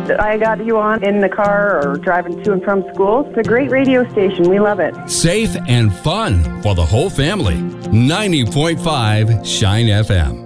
I got you on in the car or driving to and from school. It's a great radio station. We love it. Safe and fun for the whole family. 90.5 Shine FM.